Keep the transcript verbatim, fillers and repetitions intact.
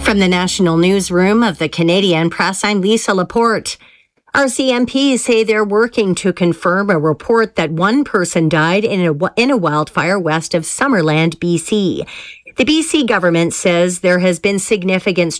From the national newsroom of the Canadian Press, I'm Lisa Laporte. R C M Ps say they're working to confirm a report that one person died in a, in a wildfire west of Summerland, B C. The B C government says there has been significant